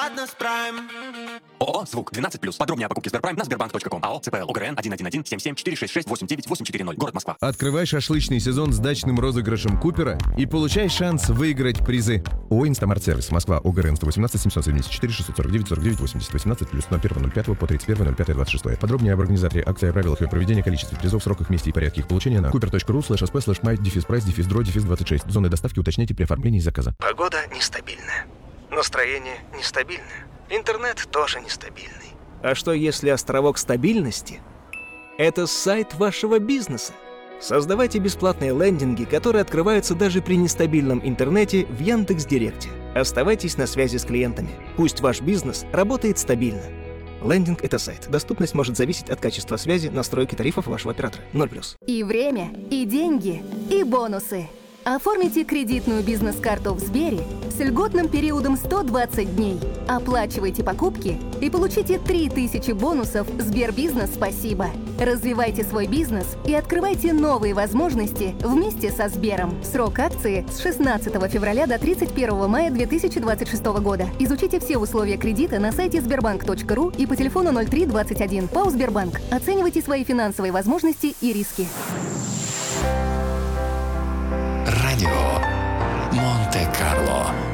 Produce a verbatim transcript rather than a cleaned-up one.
жадность Прайм. ООО «Звук» двенадцать плюс. Подробнее о покупке Сберпрайм на сбербанк точка ком. АО ЦПЛ ОГРН один один один семь семь четыре шесть шесть восемь девять восемь четыре ноль. Город Москва. Открывай шашлычный сезон с дачным розыгрышем Купера и получай шанс выиграть призы. ООО «Инстамарт Сервис». Москва. ОГРН сто восемнадцать семьсот семьдесят четыре шестьсот сорок девять сорок девять восемьдесят. восемнадцать плюс. ноль первого ноль пятого по тридцать первого ноль пятого двадцать шестого. Подробнее об организаторе акции, о правилах ее проведения, количестве призов, сроках, месте и порядке их получения на cooper.ru слэш sp слэш my дефис прайс дефис дро дефис двадцать шесть. Зоны доставки уточняйте при оформлении заказа. Погода нестабильная. Настроение нестабильное. Интернет тоже нестабильный. А что если островок стабильности – это сайт вашего бизнеса? Создавайте бесплатные лендинги, которые открываются даже при нестабильном интернете в Яндекс.Директе. Оставайтесь на связи с клиентами. Пусть ваш бизнес работает стабильно. Лендинг – это сайт. Доступность может зависеть от качества связи, настройки тарифов вашего оператора. ноль плюс. И время, и деньги, и бонусы. Оформите кредитную бизнес-карту в Сбере с льготным периодом сто двадцать дней. Оплачивайте покупки и получите три тысячи бонусов Сбербизнес «Спасибо». Развивайте свой бизнес и открывайте новые возможности вместе со Сбером. Срок акции с шестнадцатого февраля до тридцать первого мая две тысячи двадцать шестого года. Изучите все условия кредита на сайте сбербанк точка ру и по телефону ноль три двадцать один. ПАО «Сбербанк». Оценивайте свои финансовые возможности и риски. Радио Монте-Карло.